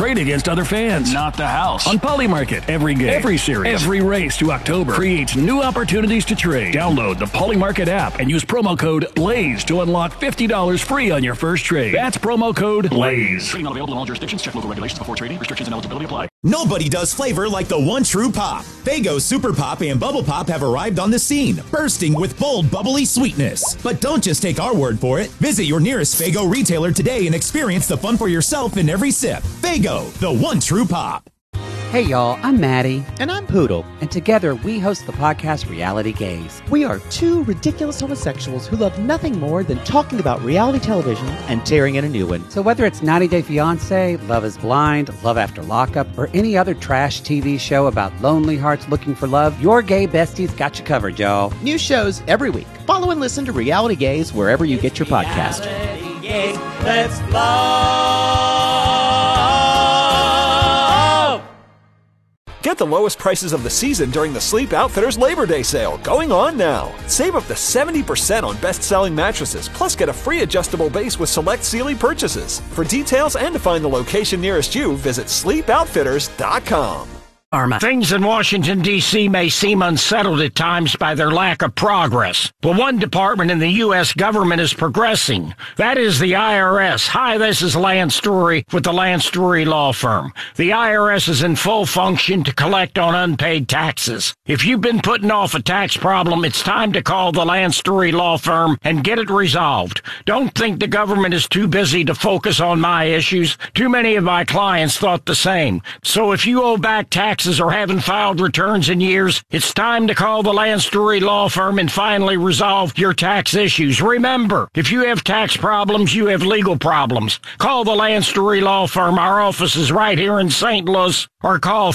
Trade against other fans. Not the house. On Polymarket, every game, every series, every race to October creates new opportunities to trade. Download the Polymarket app and use promo code BLAZE to unlock $50 free on your first trade. That's promo code BLAZE. Trading not available in all jurisdictions. Check local regulations before trading. Restrictions and eligibility apply. Nobody does flavor like the one true pop. Faygo Super Pop and Bubble Pop have arrived on the scene, bursting with bold, bubbly sweetness. But don't just take our word for it. Visit your nearest Faygo retailer today and experience the fun for yourself in every sip. Faygo, the one true pop. Hey y'all, I'm Maddie. And I'm Poodle. And together we host the podcast Reality Gaze. We are two ridiculous homosexuals who love nothing more than talking about reality television and tearing in a new one. So whether it's 90 Day Fiancé, Love is Blind, Love After Lockup, or any other trash TV show about lonely hearts looking for love, your gay besties got you covered, y'all. New shows every week. Follow and listen to Reality Gaze wherever you get your podcast. Reality Gaze, let's love. Get the lowest prices of the season during the Sleep Outfitters Labor Day sale, going on now. Save up to 70% on best-selling mattresses, plus get a free adjustable base with select Sealy purchases. For details and to find the location nearest you, visit sleepoutfitters.com. Things in Washington, D.C. may seem unsettled at times by their lack of progress. But one department in the U.S. government is progressing. That is the IRS. Hi, this is Lance Story with the Lance Story Law Firm. The IRS is in full function to collect on unpaid taxes. If you've been putting off a tax problem, it's time to call the Lance Story Law Firm and get it resolved. Don't think the government is too busy to focus on my issues. Too many of my clients thought the same. So if you owe back taxes or haven't filed returns in years, it's time to call the Lance Story Law Firm and finally resolve your tax issues. Remember, if you have tax problems, you have legal problems. Call the Lance Story Law Firm. Our office is right here in St. Louis. Or call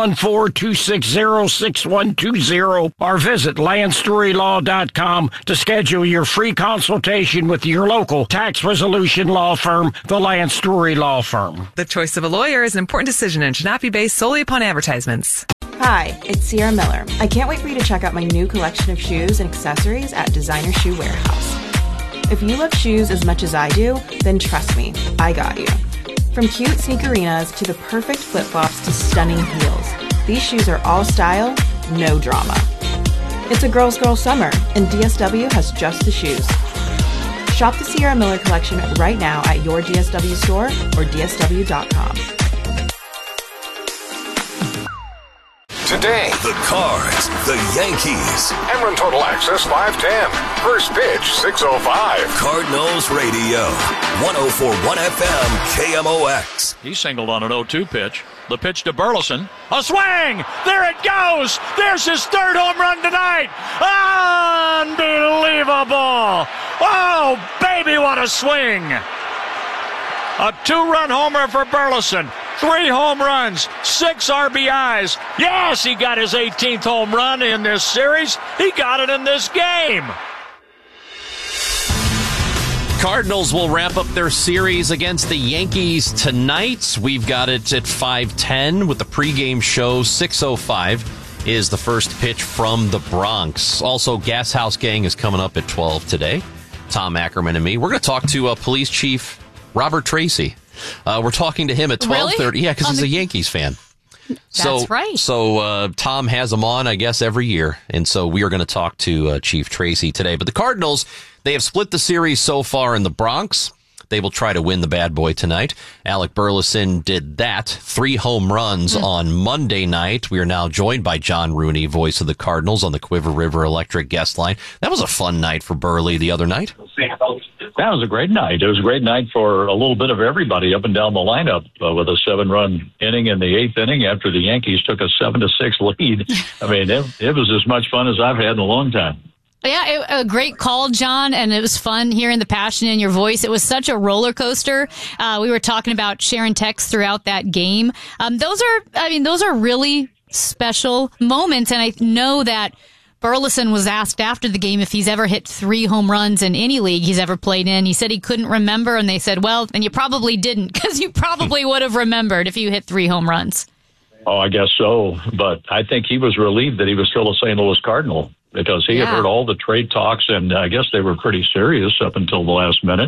314-260-6120 or visit LanceStoryLaw.com to schedule your free consultation with your local tax resolution law firm, the Lance Story Law Firm. The choice of a lawyer is an important decision and should not be based solely upon advertisements. Hi, it's Sierra Miller. I can't wait for you to check out my new collection of shoes and accessories at Designer Shoe Warehouse. If you love shoes as much as I do, then trust me, I got you. From cute sneakerinas to the perfect flip-flops to stunning heels, these shoes are all style, no drama. It's a girl's girl summer, and DSW has just the shoes. Shop the Sierra Miller collection right now at your DSW store or DSW.com. Today, the Cards, the Yankees. Emron Total Access 510. First pitch 6:05. Cardinals Radio. 104.1 FM KMOX. He singled on an 0-2 pitch. The pitch to Burleson. A swing! There it goes! There's his third home run tonight! Unbelievable! Oh, baby, what a swing! A 2-run homer for Burleson. 3 home runs, 6 RBIs. Yes, he got his 18th home run in this series. He got it in this game. Cardinals will wrap up their series against the Yankees tonight. We've got it at 5:10 with the pregame show. 6:05 is the first pitch from the Bronx. Also, Gas House Gang is coming up at 12 today. Tom Ackerman and me. We're going to talk to Police Chief Robert Tracy. We're talking to him at 12:30. Really? Yeah, because he's a Yankees fan. That's right. So Tom has him on, I guess, every year. And so we are going to talk to Chief Tracy today. But the Cardinals, they have split the series so far in the Bronx. They will try to win the bad boy tonight. Alec Burleson did that. 3 home runs on Monday night. We are now joined by John Rooney, voice of the Cardinals, on the Quiver River Electric guest line. That was a fun night for Burley the other night. That was a great night. It was a great night for a little bit of everybody up and down the lineup with a 7-run inning in the 8th inning after the Yankees took a 7-6 lead. I mean, it was as much fun as I've had in a long time. Yeah, a great call, John, and it was fun hearing the passion in your voice. It was such a roller coaster. We were talking about sharing texts throughout that game. Those are really special moments, and I know that Burleson was asked after the game if he's ever hit 3 home runs in any league he's ever played in. He said he couldn't remember, and they said, well, then you probably didn't, because you probably would have remembered if you hit 3 home runs. Oh, I guess so, but I think he was relieved that he was still a St. Louis Cardinal, because he had heard all the trade talks, and I guess they were pretty serious up until the last minute.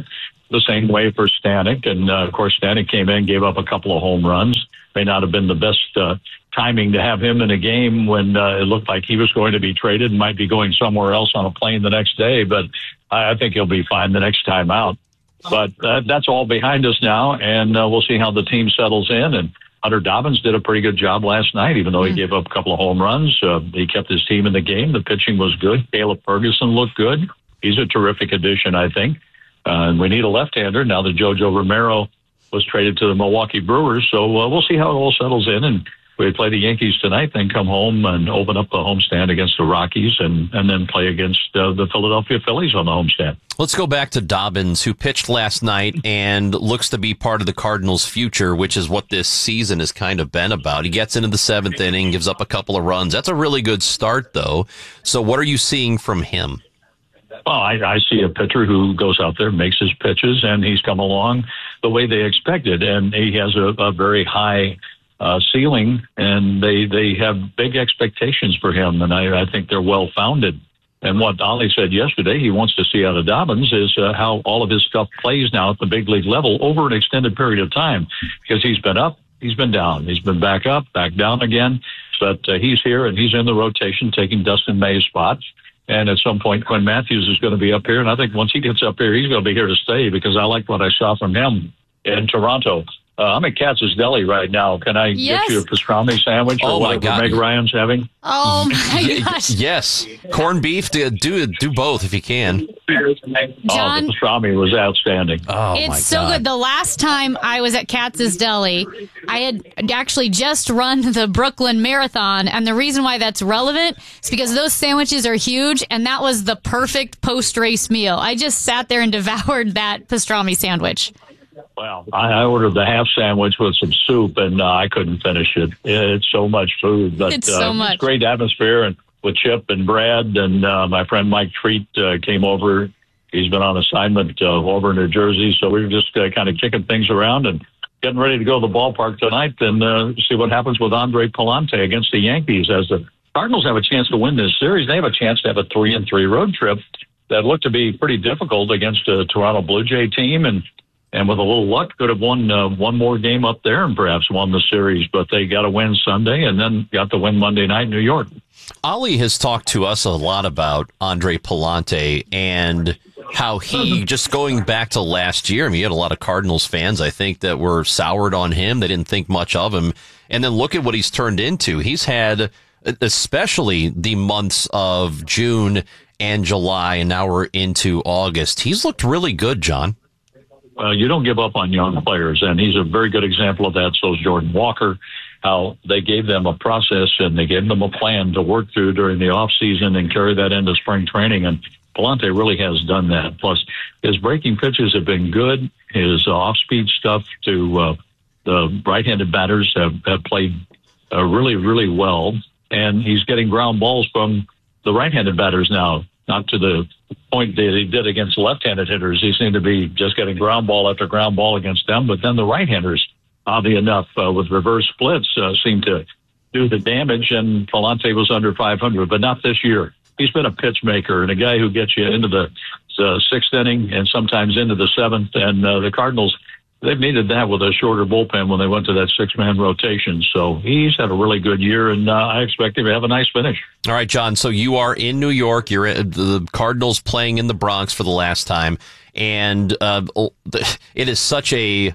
the same way for Stanek. And, of course, Stanek came in, gave up a couple of home runs. May not have been the best timing to have him in a game when it looked like he was going to be traded and might be going somewhere else on a plane the next day. But I think he'll be fine the next time out. But that's all behind us now, and we'll see how the team settles in. And Hunter Dobbins did a pretty good job last night, even though he gave up a couple of home runs. He kept his team in the game. The pitching was good. Caleb Ferguson looked good. He's a terrific addition, I think. And we need a left-hander now that Jojo Romero was traded to the Milwaukee Brewers. So we'll see how it all settles in. And we play the Yankees tonight, then come home and open up the homestand against the Rockies and then play against the Philadelphia Phillies on the homestand. Let's go back to Dobbins, who pitched last night and looks to be part of the Cardinals' future, which is what this season has kind of been about. He gets into the seventh inning, gives up a couple of runs. That's a really good start, though. So what are you seeing from him? Well, I see a pitcher who goes out there, makes his pitches, and he's come along the way they expected. And he has a very high ceiling, and they have big expectations for him, and I think they're well-founded. And what Ollie said yesterday he wants to see out of Dobbins is how all of his stuff plays now at the big league level over an extended period of time, because he's been up, he's been down, he's been back up, back down again, but he's here and he's in the rotation taking Dustin May's spots. And at some point, Quinn Matthews is going to be up here. And I think once he gets up here, he's going to be here to stay, because I like what I saw from him in Toronto. I'm at Katz's Deli right now. Can I get you a pastrami sandwich or whatever Meg Ryan's having? Oh, my gosh. Yes. Corned beef, do both if you can. John, the pastrami was outstanding. Oh, it's so good. The last time I was at Katz's Deli, I had actually just run the Brooklyn Marathon, and the reason why that's relevant is because those sandwiches are huge, and that was the perfect post-race meal. I just sat there and devoured that pastrami sandwich. Well, I ordered the half sandwich with some soup, and I couldn't finish it. It's so much food. But, it's so much. It's great atmosphere, and with Chip and Brad, and my friend Mike Treat came over. He's been on assignment over in New Jersey, so we were just kind of kicking things around and getting ready to go to the ballpark tonight and see what happens with Andre Pallante against the Yankees. As the Cardinals have a chance to win this series, they have a chance to have a 3-3 road trip that looked to be pretty difficult against a Toronto Blue Jay team, and with a little luck, could have won one more game up there and perhaps won the series. But they got to win Sunday and then got to win Monday night in New York. Ollie has talked to us a lot about Andre Pallante and how he, just going back to last year, I mean, you had a lot of Cardinals fans, I think, that were soured on him. They didn't think much of him. And then look at what he's turned into. He's had, especially the months of June and July, and now we're into August. He's looked really good, John. You don't give up on young players, and he's a very good example of that. So is Jordan Walker, how they gave them a process and they gave them a plan to work through during the off season and carry that into spring training. And Pallante really has done that. Plus, his breaking pitches have been good. His off-speed stuff to the right-handed batters have played really, really well. And he's getting ground balls from the right-handed batters now, not to the point that he did against left-handed hitters. He seemed to be just getting ground ball after ground ball against them. But then the right-handers, oddly enough, with reverse splits, seemed to do the damage. And Pallante was under 500, but not this year. He's been a pitch maker and a guy who gets you into the sixth inning and sometimes into the seventh. And the Cardinals, they've needed that with a shorter bullpen when they went to that six-man rotation. So he's had a really good year, and I expect him to have a nice finish. All right, John, so you are in New York. You're at the Cardinals playing in the Bronx for the last time, and it is such a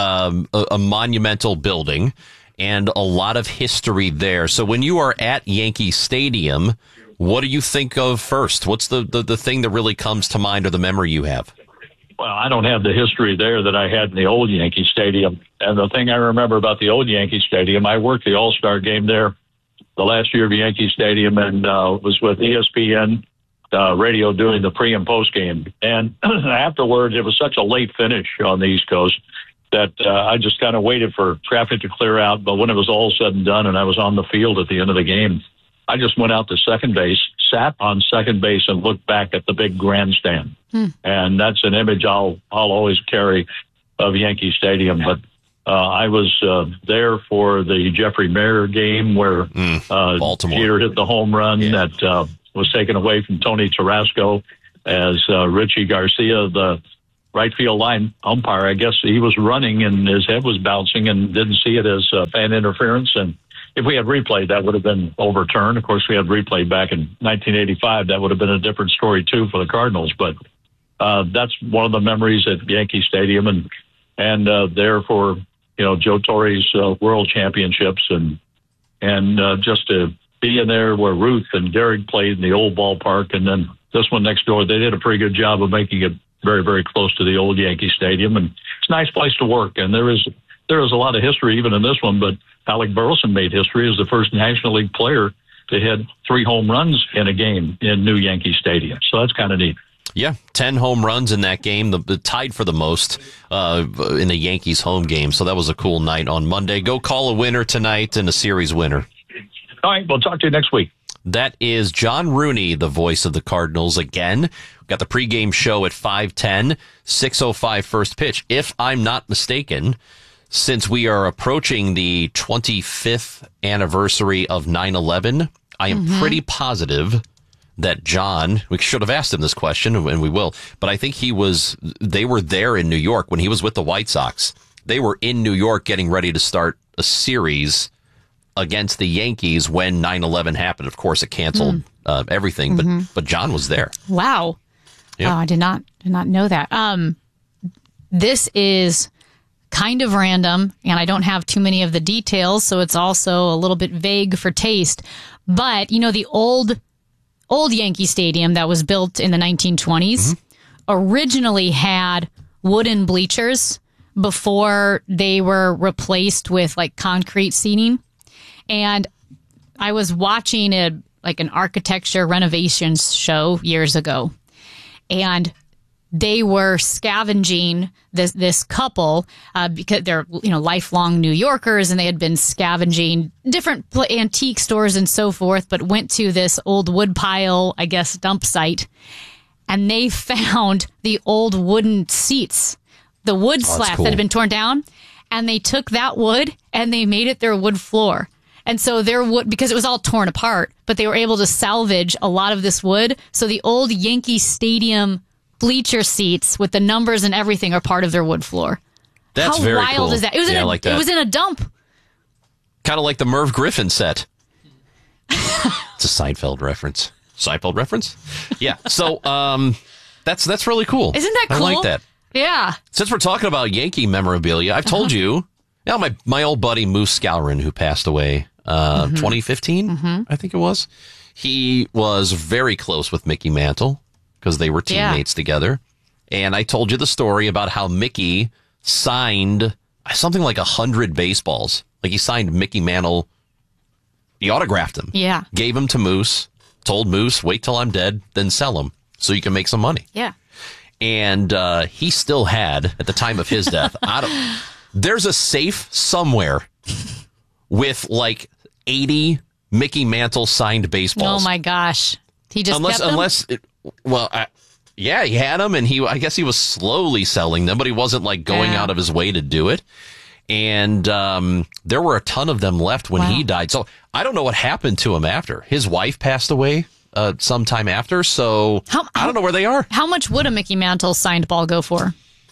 monumental building and a lot of history there. So when you are at Yankee Stadium, what do you think of first? What's the thing that really comes to mind or the memory you have? Well, I don't have the history there that I had in the old Yankee Stadium. And the thing I remember about the old Yankee Stadium, I worked the All-Star game there the last year of Yankee Stadium and was with ESPN radio doing the pre- and post-game. And afterwards, it was such a late finish on the East Coast that I just kind of waited for traffic to clear out. But when it was all said and done and I was on the field at the end of the game, I just went out to second base, sat on second base, and looked back at the big grandstand. And that's an image I'll always carry of Yankee Stadium. But I was there for the Jeffrey Mayer game where Baltimore. Jeter hit the home run that was taken away from Tony Tarasco as Richie Garcia, the right field line umpire, I guess he was running and his head was bouncing and didn't see it as fan interference. And if we had replay, that would have been overturned. Of course, we had replay back in 1985. That would have been a different story, too, for the Cardinals. But that's one of the memories at Yankee Stadium and there for, Joe Torre's World Championships and just to be in there where Ruth and Gehrig played in the old ballpark. And then this one next door, they did a pretty good job of making it very, very close to the old Yankee Stadium. And it's a nice place to work. And there is a lot of history even in this one, but Alec Burleson made history as the first National League player to hit 3 home runs in a game in new Yankee Stadium. So that's kind of neat. Yeah, 10 home runs in that game, the tied for the most in the Yankees home game. So that was a cool night on Monday. Go call a winner tonight and a series winner. All right, we'll talk to you next week. That is John Rooney, the voice of the Cardinals again. We've got the pregame show at 5:10, 6:05 first pitch. If I'm not mistaken, since we are approaching the 25th anniversary of 9/11, I am pretty positive that John, we should have asked him this question, and we will, but I think they were there in New York when he was with the White Sox. They were in New York getting ready to start a series against the Yankees when 9/11 happened. Of course, it canceled everything, but John was there. Wow. Yep. Oh, I did not know that. This is kind of random, and I don't have too many of the details, so it's also a little bit vague for taste. But, the old Yankee Stadium that was built in the 1920s originally had wooden bleachers before they were replaced with concrete seating. And I was watching an architecture renovations show years ago, and they were scavenging this couple because they're lifelong New Yorkers, and they had been scavenging different antique stores and so forth, but went to this old woodpile, I guess, dump site, and they found the old wooden seats, the wood slats that had been torn down, and they took that wood and they made it their wood floor. And so their wood, because it was all torn apart, but they were able to salvage a lot of this wood. So the old Yankee Stadium bleacher seats with the numbers and everything are part of their wood floor. That's very cool. How wild is that? It was it was in a dump. Kind of like the Merv Griffin set. It's a Seinfeld reference. Seinfeld reference? Yeah. So that's really cool. Isn't that cool? I like that. Yeah. Since we're talking about Yankee memorabilia, I've told you, my old buddy Moose Scourin, who passed away 2015, I think it was. He was very close with Mickey Mantle because they were teammates together. And I told you the story about how Mickey signed something like 100 baseballs. Like he signed Mickey Mantle. He autographed them. Yeah. Gave them to Moose. Told Moose, wait till I'm dead, then sell them so you can make some money. Yeah. And he still had, at the time of his death, there's a safe somewhere with 80 Mickey Mantle signed baseballs. Oh my gosh. He just kept them? Yeah, he had them, and I guess he was slowly selling them, but he wasn't going out of his way to do it. And there were a ton of them left when he died. So I don't know what happened to him after. His wife passed away sometime after, so I don't know where they are. How much would a Mickey Mantle signed ball go for?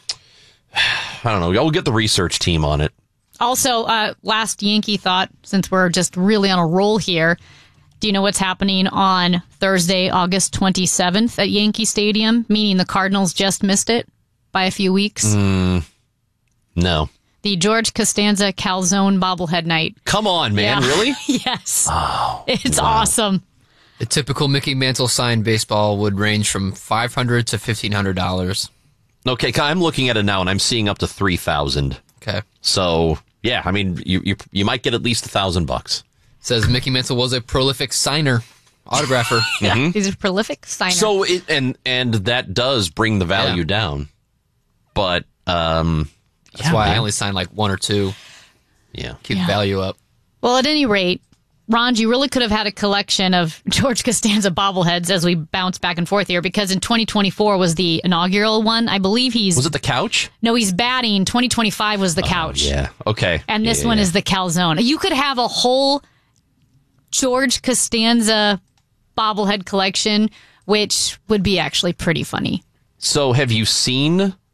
I don't know. We'll get the research team on it. Also, last Yankee thought, since we're just really on a roll here, do you know what's happening on Thursday, August 27th at Yankee Stadium? Meaning the Cardinals just missed it by a few weeks? No. The George Costanza Calzone bobblehead night. Come on, man. Yeah. Really? Yes. Oh, it's awesome. The typical Mickey Mantle signed baseball would range from $500 to $1,500. Okay, I'm looking at it now, and I'm seeing up to $3,000. Okay. So, yeah, I mean, you might get at least $1,000. Says Mickey Mantle was a prolific signer, autographer. Yeah, he's a prolific signer. So, and that does bring the value down. But, that's why I only signed one or two. Yeah. Keep the value up. Well, at any rate, Ron, you really could have had a collection of George Costanza bobbleheads as we bounce back and forth here, because in 2024 was the inaugural one. I believe Was it the couch? No, he's batting. 2025 was the couch. Yeah. Okay. And this one is the calzone. You could have a whole George Costanza bobblehead collection, which would be actually pretty funny. So have you seen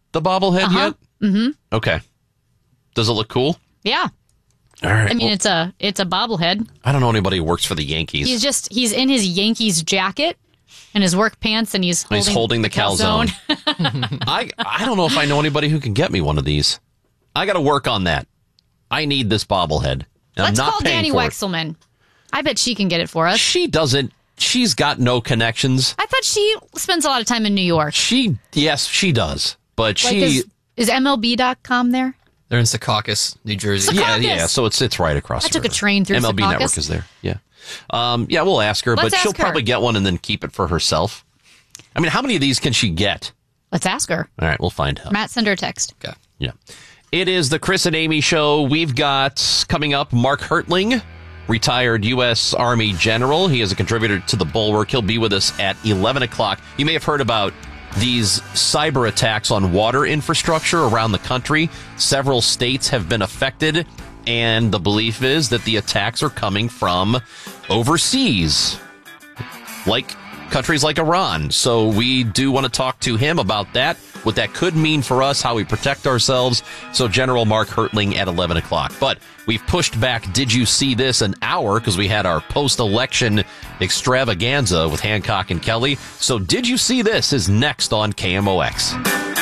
the bobblehead yet? Mm-hmm. Okay. Does it look cool? Yeah. All right. I mean, it's a bobblehead. I don't know anybody who works for the Yankees. He's in his Yankees jacket and his work pants, and he's holding the calzone. I don't know if I know anybody who can get me one of these. I got to work on that. I need this bobblehead. Let's I'm not call paying Danny for Wexelman. I bet she can get it for us. She doesn't. She's got no connections. I thought she spends a lot of time in New York. Yes, she does. But like is MLB.com there? They're in Secaucus, New Jersey. Yeah. So it's right across. I took a train through MLB Secaucus. Network is there. Yeah. We'll ask her, but she'll probably get one and then keep it for herself. I mean, how many of these can she get? Let's ask her. All right, we'll find out. Matt, send her a text. Okay. Yeah. It is the Chris and Amy show. We've got coming up Mark Hertling, retired U.S. Army general. He is a contributor to The Bulwark. He'll be with us at 11 o'clock. You may have heard about these cyber attacks on water infrastructure around the country. Several states have been affected, and the belief is that the attacks are coming from overseas, like countries like Iran. So we do want to talk to him about that, what that could mean for us, how we protect ourselves. So General Mark Hertling at 11 o'clock. But we've pushed back Did You See This an hour because we had our post-election extravaganza with Hancock and Kelly. So Did You See This is next on KMOX.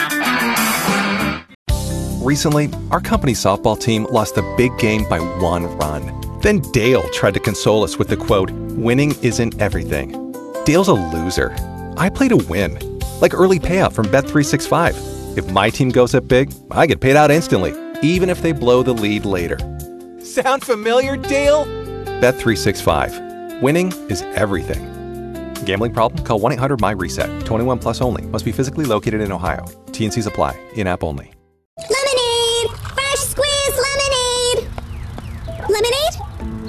Recently, our company softball team lost a big game by 1 run. Then Dale tried to console us with the quote, "Winning isn't everything." Dale's a loser. I play to win. Like early payout from Bet365. If my team goes up big, I get paid out instantly, even if they blow the lead later. Sound familiar, Dale? Bet365. Winning is everything. Gambling problem? Call 1-800-MY-RESET. 21 plus only. Must be physically located in Ohio. T&Cs apply. In-app only. Lemonade! Fresh squeezed lemonade! Lemonade?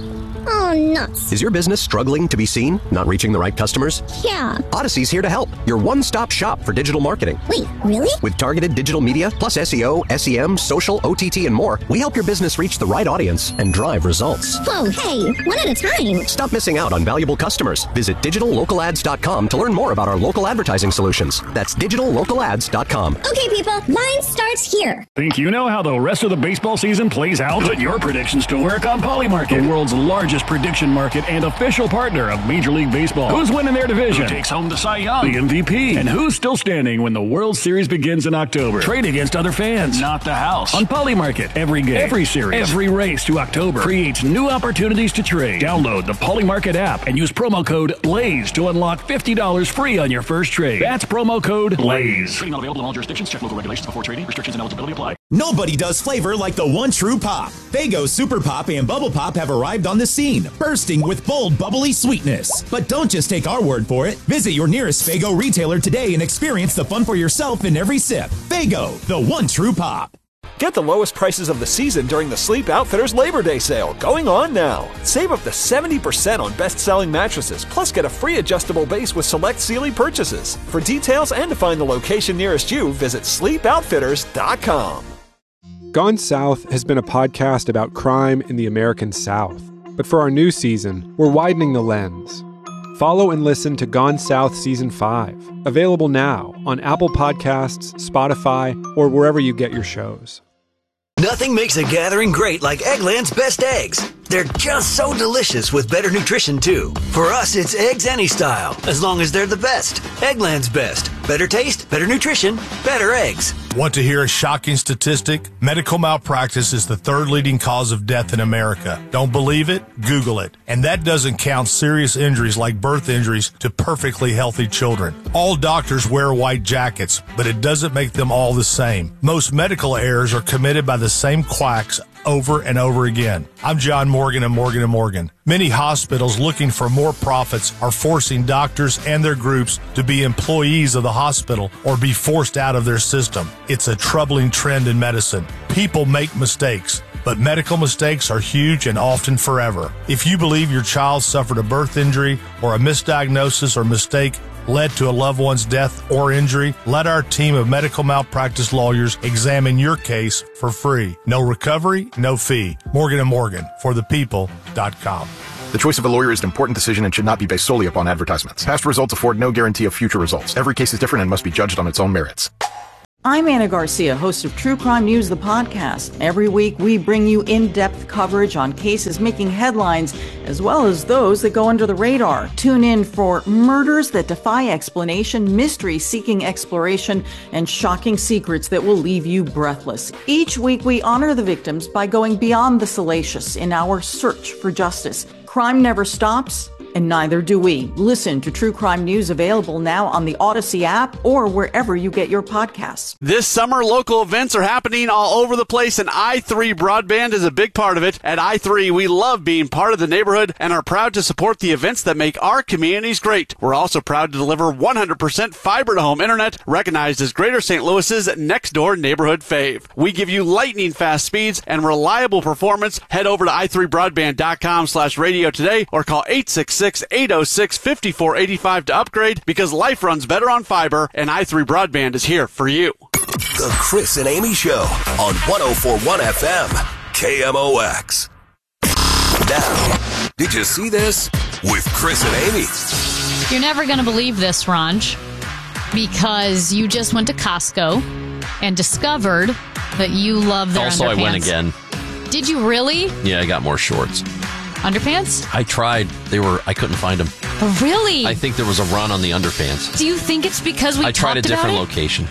Oh, nuts. Is your business struggling to be seen? Not reaching the right customers? Yeah. Odyssey's here to help. Your one-stop shop for digital marketing. Wait, really? With targeted digital media, plus SEO, SEM, social, OTT, and more, we help your business reach the right audience and drive results. Whoa, hey, one at a time. Stop missing out on valuable customers. Visit digitallocalads.com to learn more about our local advertising solutions. That's digitallocalads.com. Okay, people, mine starts here. Think you know how the rest of the baseball season plays out? Put your predictions to work on Polymarket, the world's largest prediction market and official partner of Major League Baseball. Who's winning their division? Who takes home the Cy Young? The MVP? And who's still standing when the World Series begins in October? Trade against other fans, not the house. On Polymarket, every game, every series, every race to October creates new opportunities to trade. Download the Polymarket app and use promo code BLAZE to unlock $50 free on your first trade. That's promo code BLAZE. Trading not available in all jurisdictions. Check local regulations before trading. Restrictions and eligibility apply. Nobody does flavor like the one true pop. Faygo Super Pop and Bubble Pop have arrived on the scene, bursting with bold, bubbly sweetness. But don't just take our word for it. Visit your nearest Faygo retailer today and experience the fun for yourself in every sip. Faygo, the one true pop. Get the lowest prices of the season during the Sleep Outfitters Labor Day sale, going on now. Save up to 70% on best-selling mattresses, plus get a free adjustable base with select Sealy purchases. For details and to find the location nearest you, visit sleepoutfitters.com. Gone South has been a podcast about crime in the American South. But for our new season, we're widening the lens. Follow and listen to Gone South Season 5, available now on Apple Podcasts, Spotify, or wherever you get your shows. Nothing makes a gathering great like Eggland's Best Eggs. They're just so delicious with better nutrition, too. For us, it's eggs any style, as long as they're the best. Eggland's Best. Better taste, better nutrition, better eggs. Want to hear a shocking statistic? Medical malpractice is the third leading cause of death in America. Don't believe it? Google it. And that doesn't count serious injuries like birth injuries to perfectly healthy children. All doctors wear white jackets, but it doesn't make them all the same. Most medical errors are committed by the same quacks over and over again. I'm John Morgan of Morgan & Morgan. Many hospitals looking for more profits are forcing doctors and their groups to be employees of the hospital or be forced out of their system. It's a troubling trend in medicine. People make mistakes, but medical mistakes are huge and often forever. If you believe your child suffered a birth injury or a misdiagnosis or mistake led to a loved one's death or injury, let our team of medical malpractice lawyers examine your case for free. No recovery, no fee. Morgan & Morgan, forthepeople.com. The choice of a lawyer is an important decision and should not be based solely upon advertisements. Past results afford no guarantee of future results. Every case is different and must be judged on its own merits. I'm Anna Garcia, host of True Crime News, the podcast. Every week, we bring you in-depth coverage on cases making headlines, as well as those that go under the radar. Tune in for murders that defy explanation, mystery seeking exploration, and shocking secrets that will leave you breathless. Each week, we honor the victims by going beyond the salacious in our search for justice. Crime never stops, and neither do we. Listen to True Crime News, available now on the Odyssey app or wherever you get your podcasts. This summer, local events are happening all over the place, and i3 Broadband is a big part of it. At i3, we love being part of the neighborhood and are proud to support the events that make our communities great. We're also proud to deliver 100% fiber-to-home internet, recognized as Greater St. Louis's next-door neighborhood fave. We give you lightning-fast speeds and reliable performance. Head over to i3broadband.com/radio today or call 866-806-5485 to upgrade, because life runs better on fiber, and i3 Broadband is here for you. The Chris and Amy Show on 104.1 FM, KMOX. Now, did you see this? With Chris and Amy. You're never going to believe this, Ranj, because you just went to Costco and discovered that you love their Also, underpants. I went again. Did you really? Yeah, I got more shorts. Underpants? I tried. I couldn't find them. Oh, really? I think there was a run on the underpants. Do you think it's because we I tried a talked about different it? location.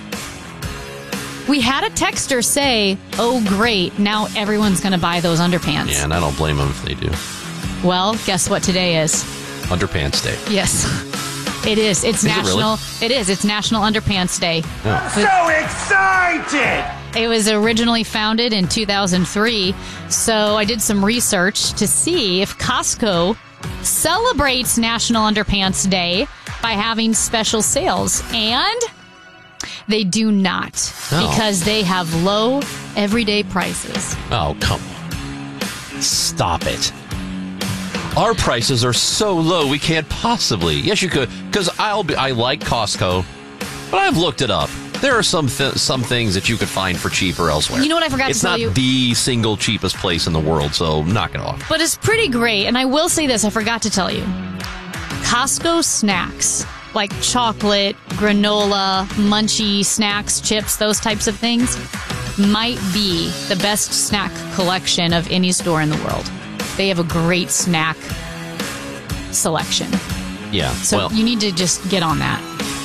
We had a texter say, "Oh, great, now everyone's going to buy those underpants." Yeah, and I don't blame them if they do. Well, guess what today is? Underpants Day. Yes, it is. It's national. It really? It is. It's National Underpants Day. Oh. So excited! It was originally founded in 2003, so I did some research to see if Costco celebrates National Underpants Day by having special sales, and they do not, because they have low everyday prices. Oh, come on. Stop it. Our prices are so low, we can't possibly. Yes, you could, because I like Costco, but I've looked it up. There are some things that you could find for cheaper elsewhere. You know what I forgot to tell you? It's not the single cheapest place in the world, so knock it off. But it's pretty great, and I will say this, I forgot to tell you. Costco snacks, like chocolate, granola, munchie snacks, chips, those types of things, might be the best snack collection of any store in the world. They have a great snack selection. Yeah, So you need to just get on that.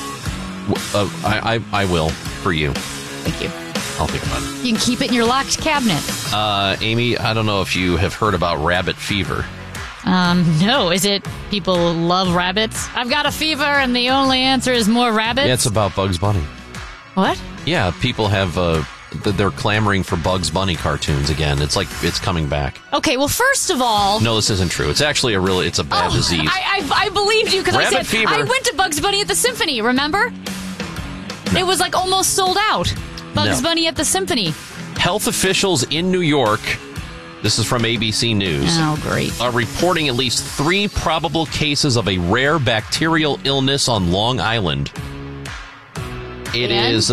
I will, for you. Thank you. I'll think about it. You can keep it in your locked cabinet. Amy, I don't know if you have heard about rabbit fever. No. Is it people love rabbits? I've got a fever, and the only answer is more rabbits? Yeah, it's about Bugs Bunny. What? Yeah, people have, they're clamoring for Bugs Bunny cartoons again. It's like it's coming back. Okay, well, first of all... No, this isn't true. It's actually it's a bad disease. I believed you, because I Rabbit said, fever. I went to Bugs Bunny at the Symphony, remember? No. It was like almost sold out. Bugs Bunny at the Symphony. Health officials in New York, this is from ABC News, oh, great, are reporting at least 3 probable cases of a rare bacterial illness on Long Island. It is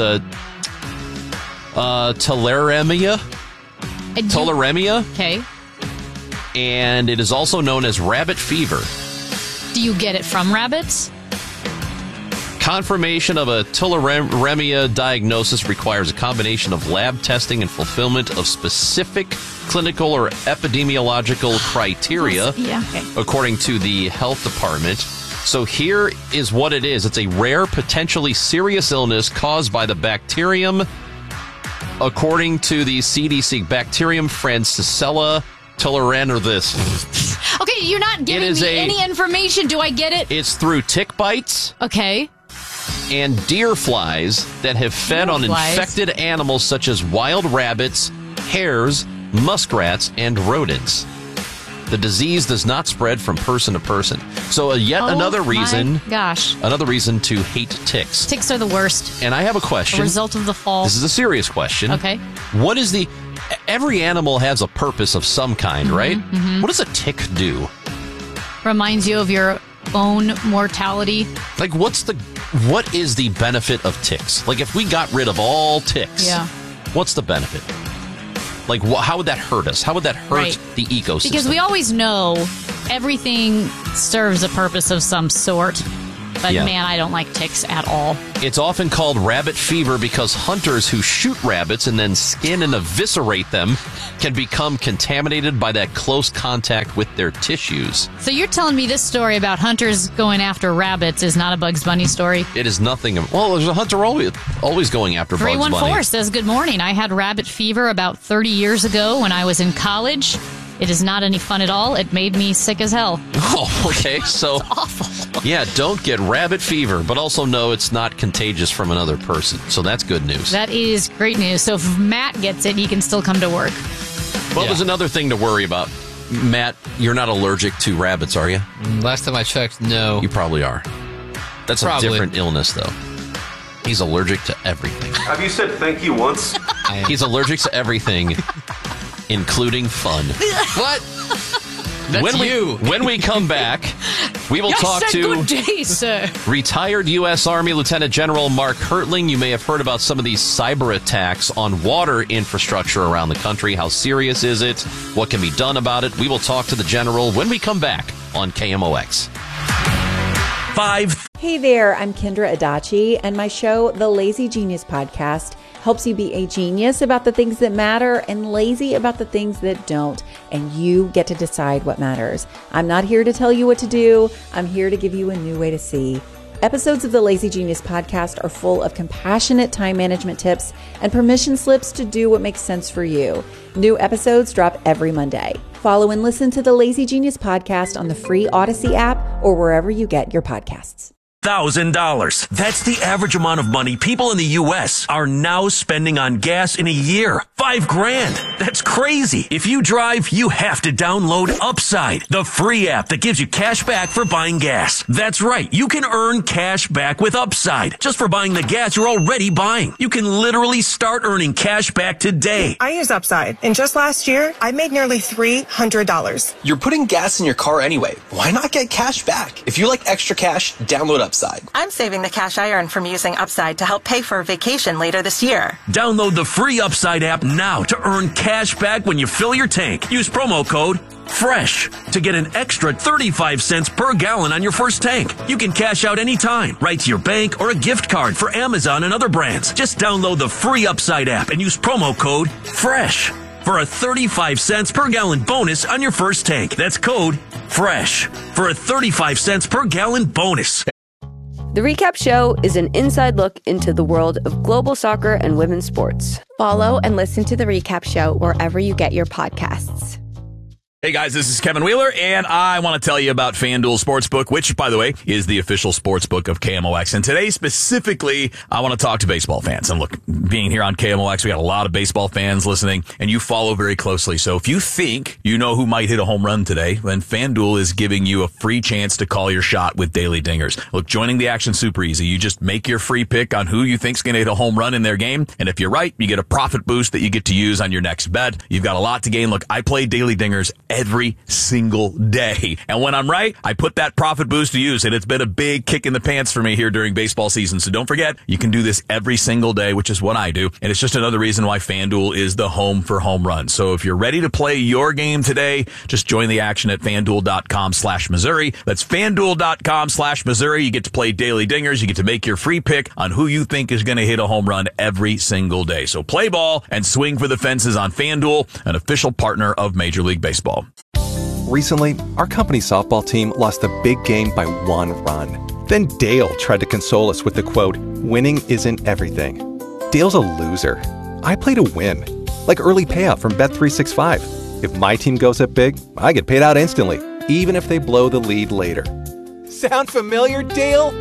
tularemia. Tularemia. Okay. And it is also known as rabbit fever. Do you get it from rabbits? Confirmation of a tularemia diagnosis requires a combination of lab testing and fulfillment of specific clinical or epidemiological criteria, according to the health department. So here is what it is. It's a rare, potentially serious illness caused by the bacterium, according to the CDC, Bacterium Francisella tularensis. Okay, you're not giving me any information. Do I get it? It's through tick bites. Okay. And deer flies that have fed on infected animals such as wild rabbits, hares, muskrats, and rodents. The disease does not spread from person to person. So another reason to hate ticks. Ticks are the worst. And I have a question. A result of the fall. This is a serious question. Okay. What is every animal has a purpose of some kind, right? Mm-hmm. What does a tick do? Reminds you of your own mortality. Like, what is the benefit of ticks? Like, if we got rid of all ticks, what's the benefit? Like, how would that hurt us? How would that hurt the ecosystem? Because we always know everything serves a purpose of some sort. But man, I don't like ticks at all. It's often called rabbit fever because hunters who shoot rabbits and then skin and eviscerate them can become contaminated by that close contact with their tissues. So you're telling me this story about hunters going after rabbits is not a Bugs Bunny story? It is nothing. Well, there's a hunter always going after Bugs Bunny. 314 says, good morning. I had rabbit fever about 30 years ago when I was in college. It is not any fun at all. It made me sick as hell. Oh, okay. So, it's awful. Yeah, don't get rabbit fever, but also know it's not contagious from another person. So that's good news. That is great news. So if Matt gets it, he can still come to work. Well, there's another thing to worry about. Matt, you're not allergic to rabbits, are you? Last time I checked, no. You probably are. That's a different illness, though. He's allergic to everything. Have you said thank you once? He's allergic to everything, including fun. What? That's When we come back, we will talk to good day, sir. Retired U.S. Army Lieutenant General Mark Hertling. You may have heard about some of these cyber attacks on water infrastructure around the country. How serious is it? What can be done about it? We will talk to the general when we come back on KMOX. Hey there, I'm Kendra Adachi, and my show, The Lazy Genius Podcast, helps you be a genius about the things that matter and lazy about the things that don't, and you get to decide what matters. I'm not here to tell you what to do. I'm here to give you a new way to see. Episodes of the Lazy Genius Podcast are full of compassionate time management tips and permission slips to do what makes sense for you. New episodes drop every Monday. Follow and listen to the Lazy Genius Podcast on the free Odyssey app or wherever you get your podcasts. $1,000. That's the average amount of money people in the U.S. are now spending on gas in a year. $5,000. That's crazy. If you drive, you have to download Upside, the free app that gives you cash back for buying gas. That's right. You can earn cash back with Upside just for buying the gas you're already buying. You can literally start earning cash back today. I use Upside, and just last year, I made nearly $300. You're putting gas in your car anyway. Why not get cash back? If you like extra cash, download Upside. I'm saving the cash I earn from using Upside to help pay for a vacation later this year. Download the free Upside app now to earn cash back when you fill your tank. Use promo code FRESH to get an extra 35 cents per gallon on your first tank. You can cash out anytime, right to your bank or a gift card for Amazon and other brands. Just download the free Upside app and use promo code FRESH for a 35 cents per gallon bonus on your first tank. That's code FRESH for a 35 cents per gallon bonus. The Recap Show is an inside look into the world of global soccer and women's sports. Follow and listen to The Recap Show wherever you get your podcasts. Hey guys, this is Kevin Wheeler, and I want to tell you about FanDuel Sportsbook, which, by the way, is the official sportsbook of KMOX. And today, specifically, I want to talk to baseball fans. And look, being here on KMOX, we got a lot of baseball fans listening, and you follow very closely. So if you think you know who might hit a home run today, then FanDuel is giving you a free chance to call your shot with Daily Dingers. Look, joining the action super easy. You just make your free pick on who you think's going to hit a home run in their game, and if you're right, you get a profit boost that you get to use on your next bet. You've got a lot to gain. Look, I play Daily Dingers every single day. And when I'm right, I put that profit boost to use. And it's been a big kick in the pants for me here during baseball season. So don't forget, you can do this every single day, which is what I do. And it's just another reason why FanDuel is the home for home runs. So if you're ready to play your game today, just join the action at FanDuel.com/Missouri. That's FanDuel.com/Missouri. You get to play Daily Dingers. You get to make your free pick on who you think is going to hit a home run every single day. So play ball and swing for the fences on FanDuel, an official partner of Major League Baseball. Recently, our company softball team lost a big game by 1 run. Then Dale tried to console us with the quote, "Winning isn't everything." Dale's a loser. I play to win, like early payout from Bet365. If my team goes up big, I get paid out instantly, even if they blow the lead later. Sound familiar, Dale?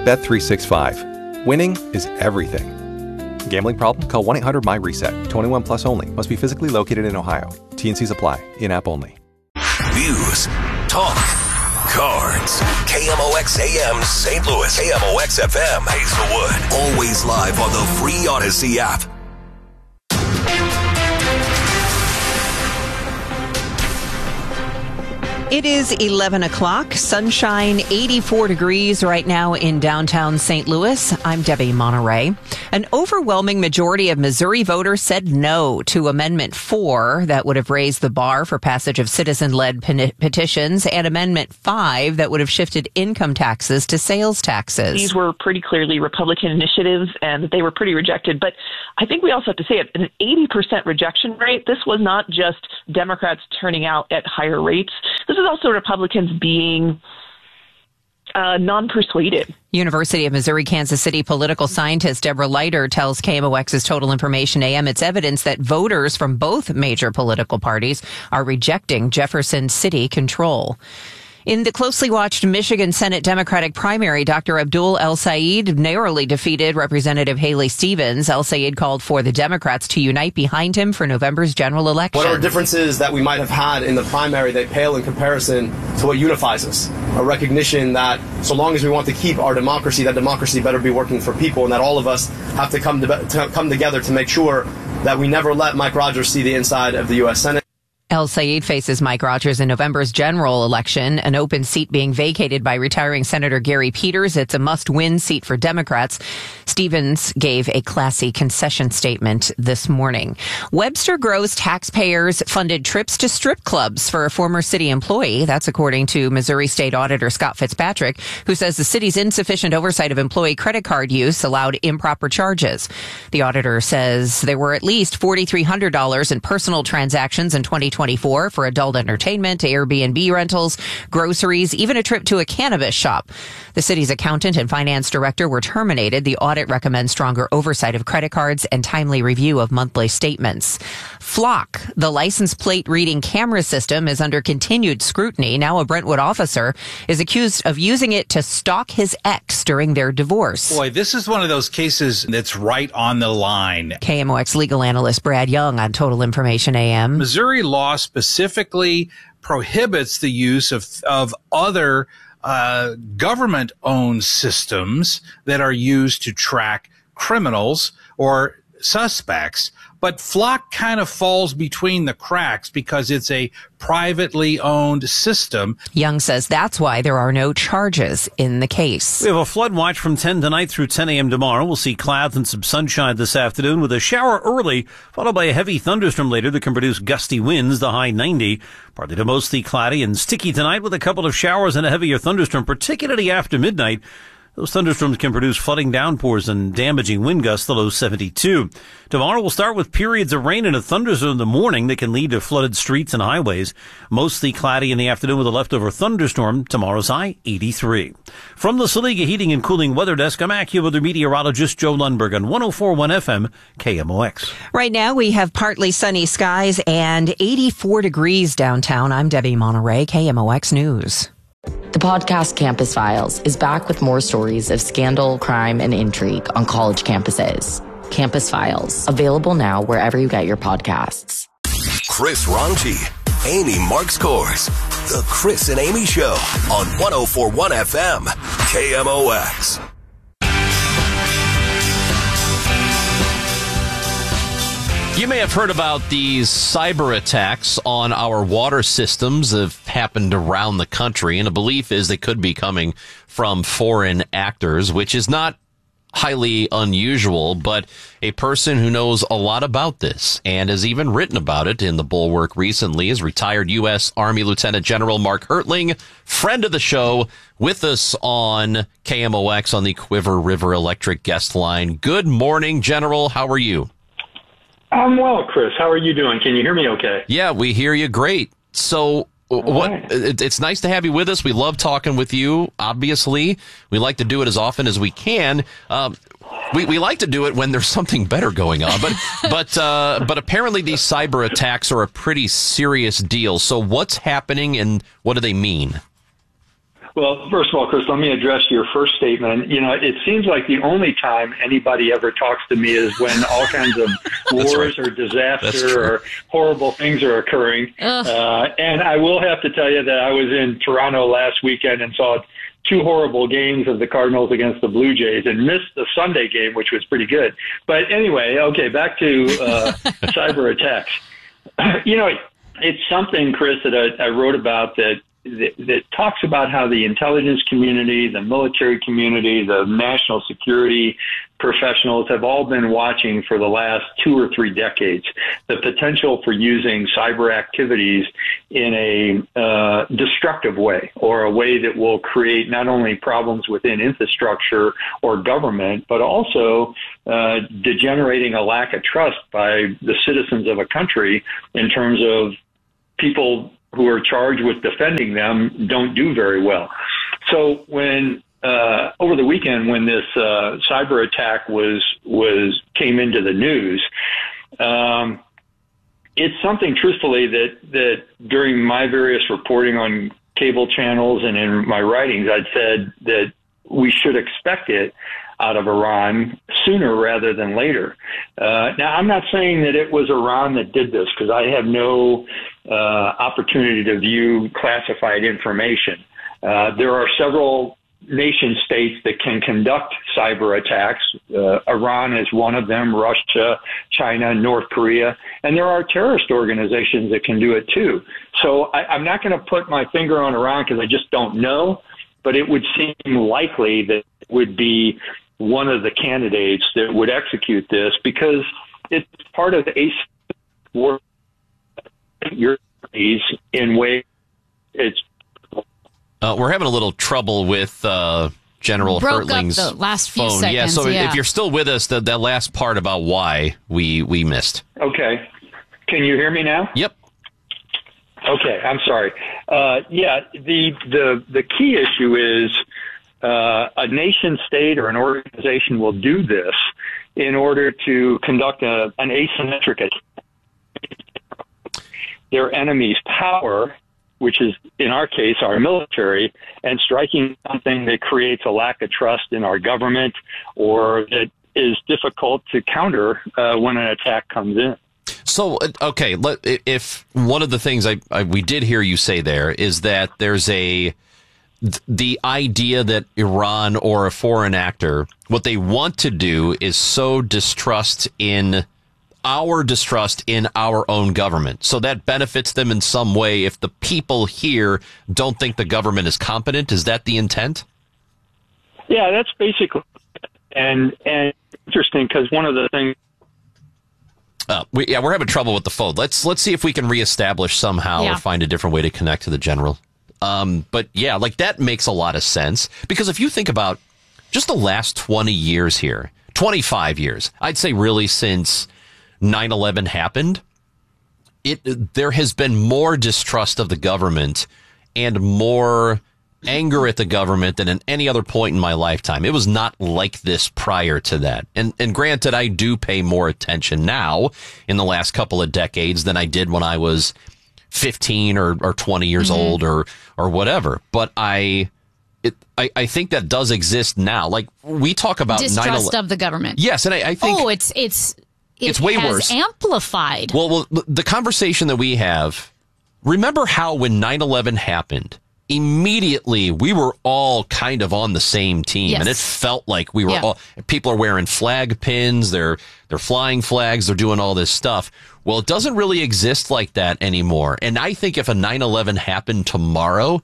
Bet365. Winning is everything. Gambling problem? Call 1-800-MY-RESET. 21 plus only. Must be physically located in Ohio. T&Cs apply. In-app only. News, talk, cards. KMOX AM St. Louis. KMOX FM Hazelwood. Always live on the free Odyssey app. It is 11 o'clock, sunshine, 84 degrees right now in downtown St. Louis. I'm Debbie Monterey. An overwhelming majority of Missouri voters said no to Amendment 4 that would have raised the bar for passage of citizen-led petitions, and Amendment 5 that would have shifted income taxes to sales taxes. These were pretty clearly Republican initiatives, and they were pretty rejected. But I think we also have to say it, an 80% rejection rate. This was not just Democrats turning out at higher rates. This is also Republicans being non-persuaded. University of Missouri-Kansas City political scientist Deborah Leiter tells KMOX's Total Information AM it's evidence that voters from both major political parties are rejecting Jefferson City control. In the closely watched Michigan Senate Democratic primary, Dr. Abdul El-Sayed narrowly defeated Representative Haley Stevens. El-Sayed called for the Democrats to unite behind him for November's general election. What are differences that we might have had in the primary that pale in comparison to what unifies us? A recognition that so long as we want to keep our democracy, that democracy better be working for people, and that all of us have to come together to make sure that we never let Mike Rogers see the inside of the U.S. Senate. El-Sayed faces Mike Rogers in November's general election, an open seat being vacated by retiring Senator Gary Peters. It's a must-win seat for Democrats. Stevens gave a classy concession statement this morning. Webster Groves taxpayers funded trips to strip clubs for a former city employee. That's according to Missouri State Auditor Scott Fitzpatrick, who says the city's insufficient oversight of employee credit card use allowed improper charges. The auditor says there were at least $4,300 in personal transactions in 2024 for adult entertainment, Airbnb rentals, groceries, even a trip to a cannabis shop. The city's accountant and finance director were terminated. The audit recommends stronger oversight of credit cards and timely review of monthly statements. Flock, the license plate reading camera system, is under continued scrutiny. Now a Brentwood officer is accused of using it to stalk his ex during their divorce. Boy, this is one of those cases that's right on the line. KMOX legal analyst Brad Young on Total Information AM. Missouri law specifically prohibits the use of other government-owned systems that are used to track criminals or suspects. But Flock kind of falls between the cracks because it's a privately owned system. Young says that's why there are no charges in the case. We have a flood watch from 10 tonight through 10 a.m. tomorrow. We'll see clouds and some sunshine this afternoon with a shower early, followed by a heavy thunderstorm later that can produce gusty winds, the high 90. Partly to mostly cloudy and sticky tonight with a couple of showers and a heavier thunderstorm, particularly after midnight. Those thunderstorms can produce flooding downpours and damaging wind gusts, the low 72. Tomorrow we'll start with periods of rain and a thunderstorm in the morning that can lead to flooded streets and highways. Mostly cloudy in the afternoon with a leftover thunderstorm. Tomorrow's high, 83. From the Saliga Heating and Cooling Weather Desk, I'm AccuWeather meteorologist Joe Lundberg on 104.1 FM KMOX. Right now we have partly sunny skies and 84 degrees downtown. I'm Debbie Monterey, KMOX News. The podcast Campus Files is back with more stories of scandal, crime, and intrigue on college campuses. Campus Files, available now wherever you get your podcasts. Chris Ronchi, Amy Marks Kors, The Chris and Amy Show on 104.1 FM KMOX. You may have heard about these cyber attacks on our water systems that have happened around the country, and a belief is they could be coming from foreign actors, which is not highly unusual, but a person who knows a lot about this and has even written about it in the Bulwark recently is retired U.S. Army Lieutenant General Mark Hertling, friend of the show, with us on KMOX on the Quiver River Electric guest line. Good morning, General. How are you? I'm well, Chris. How are you doing? Can you hear me okay? Yeah, we hear you great. So it's nice to have you with us. We love talking with you, obviously. We like to do it as often as we can. We like to do it when there's something better going on. But apparently these cyber attacks are a pretty serious deal. So what's happening and what do they mean? Well, first of all, Chris, let me address your first statement. You know, it seems like the only time anybody ever talks to me is when all kinds of wars or disaster or horrible things are occurring. And I will have to tell you that I was in Toronto last weekend and saw two horrible games of the Cardinals against the Blue Jays and missed the Sunday game, which was pretty good. But anyway, okay, back to cyber attacks. You know, it's something, Chris, that I wrote about that that talks about how the intelligence community, the military community, the national security professionals have all been watching for the last 2 or 3 decades the potential for using cyber activities in a destructive way, or a way that will create not only problems within infrastructure or government, but also degenerating a lack of trust by the citizens of a country in terms of people who are charged with defending them don't do very well. So when over the weekend, when this cyber attack came into the news, it's something, truthfully, that during my various reporting on cable channels and in my writings, I'd said that we should expect it out of Iran sooner rather than later. Now, I'm not saying that it was Iran that did this, because I have no opportunity to view classified information. There are several nation states that can conduct cyber attacks. Iran is one of them, Russia, China, North Korea, and there are terrorist organizations that can do it too. So I'm not going to put my finger on Iran because I just don't know, but it would seem likely that it would be one of the candidates that would execute this, because it's part of the asymmetric war in ways it's. We're having a little trouble with General Hertling's the last few phone. Seconds, so if you're still with us, that last part about why we missed. Okay. Can you hear me now? Yep. Okay, I'm sorry. The key issue is a nation state or an organization will do this in order to conduct an asymmetric attack. Their enemy's power, which is, in our case, our military, and striking something that creates a lack of trust in our government, or that is difficult to counter when an attack comes in. So, okay, if one of the things we did hear you say there is that there's the idea that Iran or a foreign actor, what they want to do is sow distrust in our own government. So that benefits them in some way if the people here don't think the government is competent. Is that the intent? Yeah, that's basically, and interesting, because one of the things. We're having trouble with the phone. Let's see if we can reestablish somehow or find a different way to connect to the general. But yeah, like that makes a lot of sense, because if you think about just the last 20 years here, 25 years, I'd say really since 9/11 happened, there has been more distrust of the government and more anger at the government than at any other point in my lifetime. It was not like this prior to that. And granted, I do pay more attention now in the last couple of decades than I did when I was 15 or 20 years old or whatever. But I think that does exist now. Like, we talk about distrust of the government. Yes, and I think it's way worse. Amplified. Well, the conversation that we have, remember how when 9/11 happened, immediately we were all kind of on the same team, and it felt like we were all, people are wearing flag pins, they're flying flags, they're doing all this stuff. Well, it doesn't really exist like that anymore. And I think if a 9/11 happened tomorrow,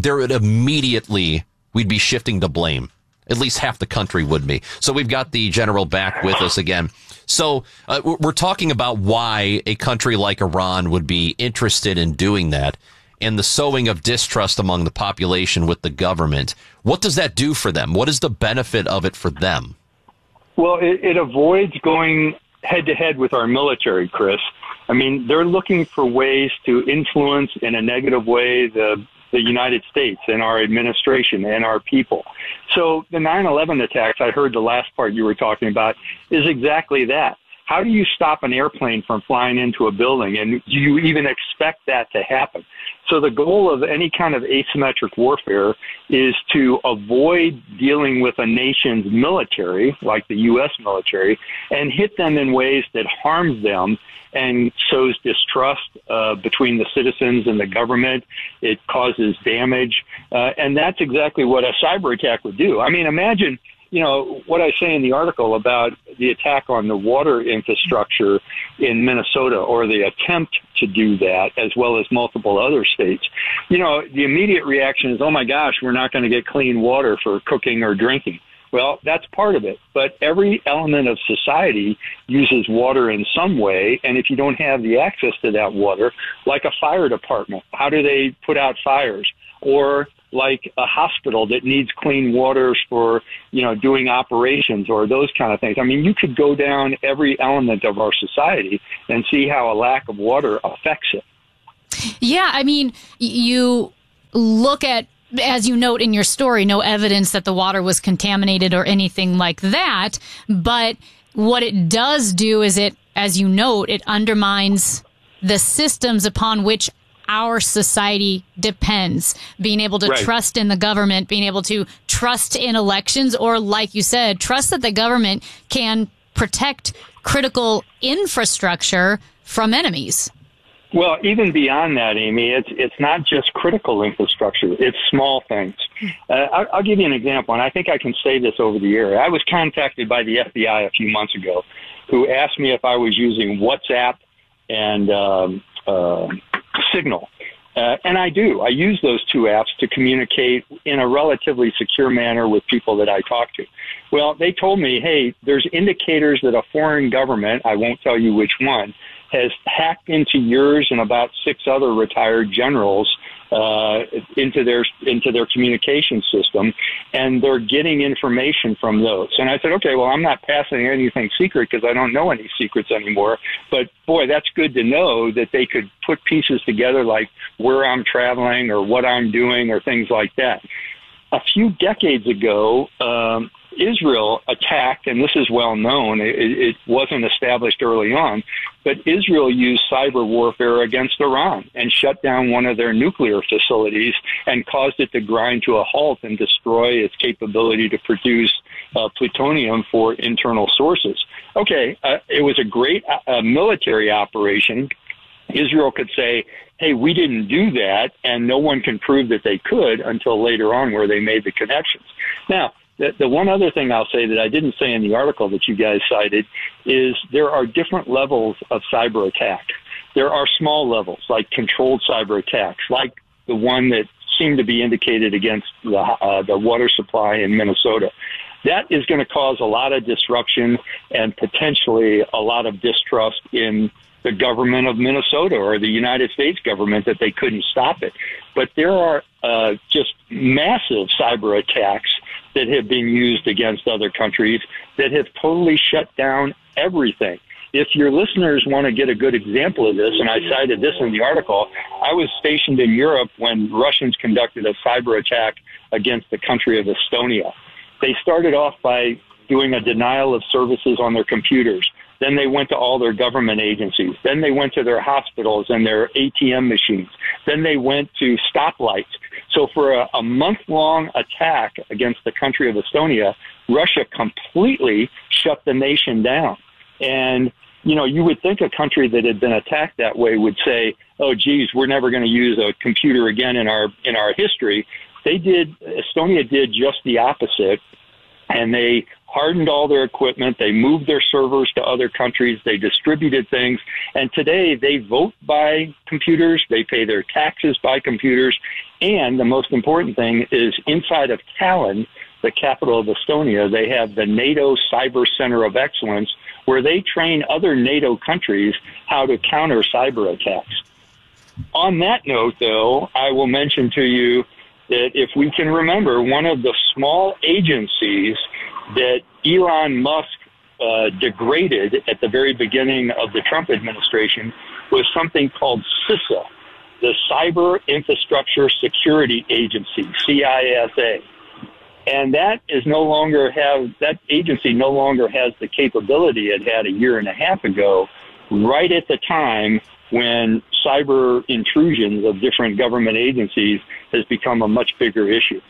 we'd be shifting the blame. At least half the country would be. So we've got the general back with us again. So we're talking about why a country like Iran would be interested in doing that, and the sowing of distrust among the population with the government. What does that do for them? What is the benefit of it for them? Well, it avoids going head-to-head with our military, Chris. I mean, they're looking for ways to influence in a negative way the United States and our administration and our people. So the 9/11 attacks, I heard the last part you were talking about, is exactly that. How do you stop an airplane from flying into a building? And do you even expect that to happen? So the goal of any kind of asymmetric warfare is to avoid dealing with a nation's military, like the U.S. military, and hit them in ways that harms them and sows distrust between the citizens and the government. It causes damage. And that's exactly what a cyber attack would do. I mean, imagine what I say in the article about the attack on the water infrastructure in Minnesota, or the attempt to do that, as well as multiple other states, the immediate reaction is, oh my gosh, we're not going to get clean water for cooking or drinking. Well, that's part of it. But every element of society uses water in some way. And if you don't have the access to that water, like a fire department, how do they put out fires? Or like a hospital that needs clean waters for, doing operations or those kind of things. I mean, you could go down every element of our society and see how a lack of water affects it. Yeah, I mean, you look at, as you note in your story, no evidence that the water was contaminated or anything like that. But what it does do is it, as you note, it undermines the systems upon which our society depends. Being able to trust in the government, being able to trust in elections, or like you said, trust that the government can protect critical infrastructure from enemies. Well, even beyond that, Amy, it's not just critical infrastructure. It's small things. I'll give you an example, and I think I can say this over the air. I was contacted by the FBI a few months ago, who asked me if I was using WhatsApp and Signal. And I do. I use those two apps to communicate in a relatively secure manner with people that I talk to. Well, they told me, hey, there's indicators that a foreign government, I won't tell you which one, has hacked into yours and about 6 other retired generals into their communication system, and they're getting information from those. And I said, okay, well, I'm not passing anything secret because I don't know any secrets anymore. But boy, that's good to know that they could put pieces together, like where I'm traveling or what I'm doing or things like that. A few decades ago, Israel attacked, and this is well known, it wasn't established early on, but Israel used cyber warfare against Iran and shut down one of their nuclear facilities and caused it to grind to a halt and destroy its capability to produce plutonium for internal sources. Okay, it was a great military operation. Israel could say, hey, we didn't do that, and no one can prove that they could until later on where they made the connections. Now, the one other thing I'll say that I didn't say in the article that you guys cited is there are different levels of cyber attack. There are small levels, like controlled cyber attacks, like the one that seemed to be indicated against the water supply in Minnesota. That is going to cause a lot of disruption and potentially a lot of distrust in the government of Minnesota or the United States government that they couldn't stop it. But there are just massive cyber attacks that have been used against other countries that have totally shut down everything. If your listeners want to get a good example of this, and I cited this in the article, I was stationed in Europe when Russians conducted a cyber attack against the country of Estonia. They started off by doing a denial of services on their computers. Then they went to all their government agencies. Then they went to their hospitals and their ATM machines. Then they went to stoplights. So for a month-long attack against the country of Estonia, Russia completely shut the nation down. And, you would think a country that had been attacked that way would say, oh, geez, we're never going to use a computer again in our history. Estonia did just the opposite. And they hardened all their equipment. They moved their servers to other countries. They distributed things. And today they vote by computers. They pay their taxes by computers. And the most important thing is inside of Tallinn, the capital of Estonia, they have the NATO Cyber Center of Excellence, where they train other NATO countries how to counter cyber attacks. On that note, though, I will mention to you that if we can remember, one of the small agencies that Elon Musk degraded at the very beginning of the Trump administration was something called CISA, the Cyber Infrastructure Security Agency, CISA. And that agency no longer has the capability it had a year and a half ago, right at the time when cyber intrusions of different government agencies has become a much bigger issue.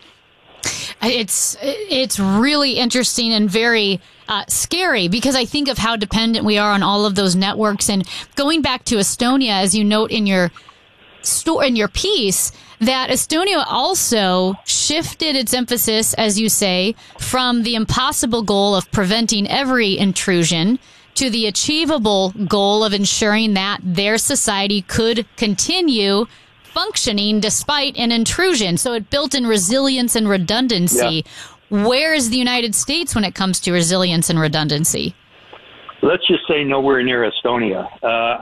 It's really interesting and very scary, because I think of how dependent we are on all of those networks. And going back to Estonia, as you note in your piece, that Estonia also shifted its emphasis, as you say, from the impossible goal of preventing every intrusion to the achievable goal of ensuring that their society could continue functioning despite an intrusion. So it built in resilience and redundancy. Yeah. Where is the United States when it comes to resilience and redundancy? Let's just say nowhere near Estonia.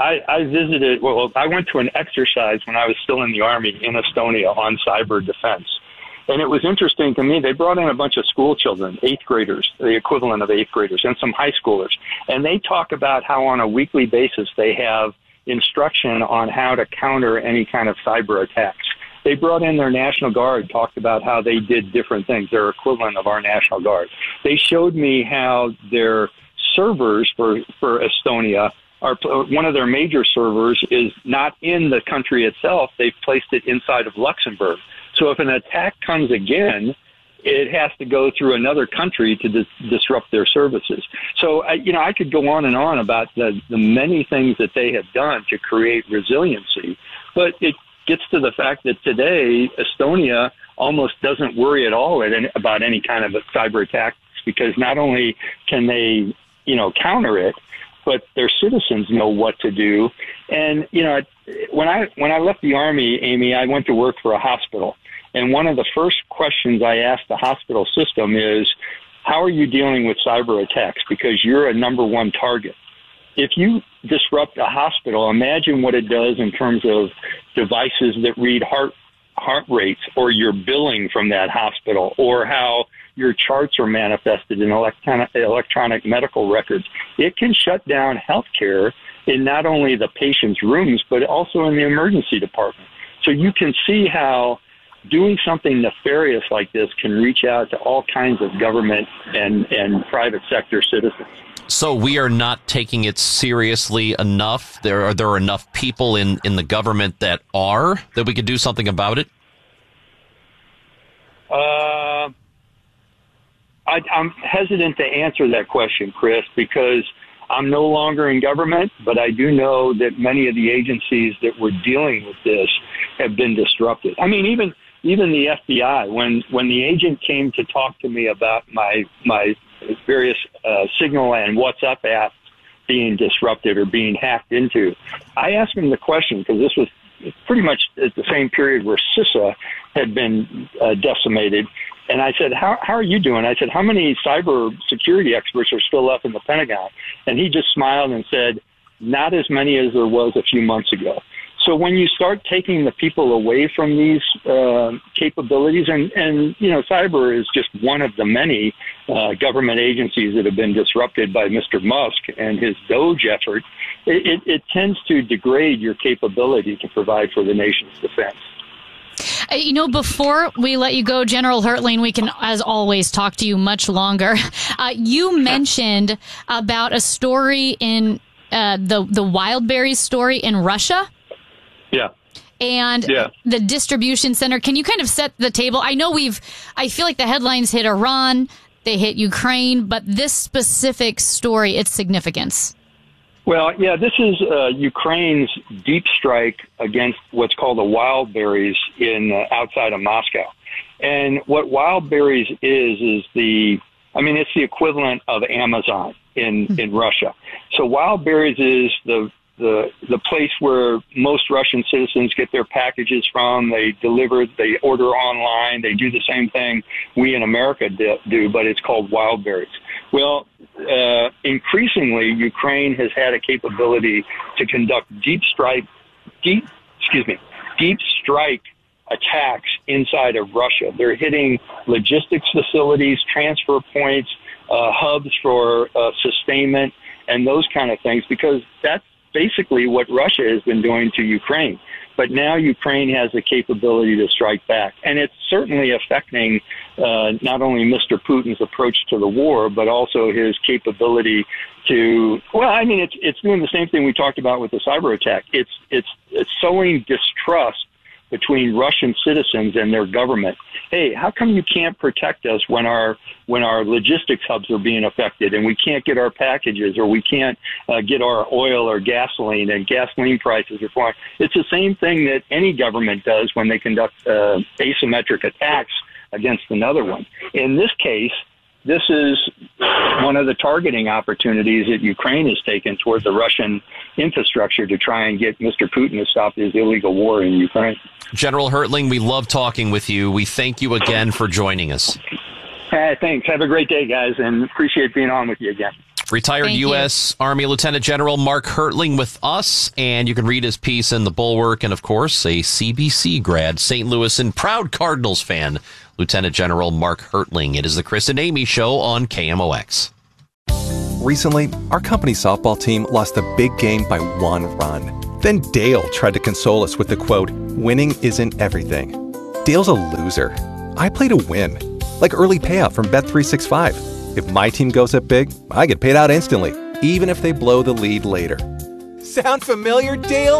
I visited, I went to an exercise when I was still in the Army in Estonia on cyber defense. And it was interesting to me. They brought in a bunch of school children, 8th graders, the equivalent of 8th graders, and some high schoolers. And they talk about how on a weekly basis they have instruction on how to counter any kind of cyber attacks. They brought in their National Guard, talked about how they did different things, their equivalent of our National Guard. They showed me how their servers for Estonia are, one of their major servers is not in the country itself. They've placed it inside of Luxembourg. So if an attack comes again, it has to go through another country to disrupt their services. So, I could go on and on about the many things that they have done to create resiliency, but it gets to the fact that today Estonia almost doesn't worry at all about any kind of a cyber attack, because not only can they, counter it, but their citizens know what to do. And, when I left the Army, Amy, I went to work for a hospital. And one of the first questions I asked the hospital system is, how are you dealing with cyber attacks? Because you're a number one target. If you disrupt a hospital, imagine what it does in terms of devices that read heart rates, or your billing from that hospital, or how your charts are manifested in electronic medical records. It can shut down healthcare in not only the patient's rooms, but also in the emergency department. So you can see how doing something nefarious like this can reach out to all kinds of government and private sector citizens. So we are not taking it seriously enough? There are enough people in the government that we could do something about it? I'm hesitant to answer that question, Chris, because I'm no longer in government, but I do know that many of the agencies that were dealing with this have been disrupted. I mean, even the FBI, when the agent came to talk to me about my various Signal and WhatsApp apps being disrupted or being hacked into, I asked him the question, because this was pretty much at the same period where CISA had been decimated. And I said, how are you doing? I said, how many cyber security experts are still left in the Pentagon? And he just smiled and said, not as many as there was a few months ago. So when you start taking the people away from these capabilities, and cyber is just one of the many government agencies that have been disrupted by Mr. Musk and his DOGE effort, it tends to degrade your capability to provide for the nation's defense. Before we let you go, General Hertling, we can, as always, talk to you much longer. You mentioned about a story in the Wildberries story in Russia. Yeah. And the distribution center. Can you kind of set the table? I feel like the headlines hit Iran, they hit Ukraine, but this specific story, its significance. Well, yeah, this is Ukraine's deep strike against what's called the Wildberries outside of Moscow. And what Wildberries is it's the equivalent of Amazon in Russia. So Wildberries is the place where most Russian citizens get their packages from. They order online. They do the same thing we in America do, but it's called Wildberries. Well, increasingly, Ukraine has had a capability to conduct deep strike attacks inside of Russia. They're hitting logistics facilities, transfer points, hubs for sustainment, and those kind of things, because that's basically what Russia has been doing to Ukraine. But now Ukraine has the capability to strike back. And it's certainly affecting not only Mr. Putin's approach to the war, but also his capability to, it's doing the same thing we talked about with the cyber attack. It's sowing distrust between Russian citizens and their government. hey, how come you can't protect us when our logistics hubs are being affected and we can't get our packages, or we can't get our oil or gasoline, and gasoline prices are flying? It's the same thing that any government does when they conduct asymmetric attacks against another one. In this case, this is one of the targeting opportunities that Ukraine has taken toward the Russian infrastructure to try and get Mr. Putin to stop his illegal war in Ukraine. General Hertling, we love talking with you. We thank you again for joining us. Thanks. Have a great day, guys, and appreciate being on with you again. Retired U.S. Army Lieutenant General Mark Hertling with us, and you can read his piece in The Bulwark, and, of course, a CBC grad, St. Louis, and proud Cardinals fan, Lieutenant General Mark Hertling. It is the Chris and Amy Show on KMOX. Recently, our company softball team lost a big game by 1 run. Then Dale tried to console us with the quote, "Winning isn't everything." Dale's a loser. I play to win, like early payout from Bet365. If my team goes up big, I get paid out instantly, even if they blow the lead later. Sound familiar, Dale?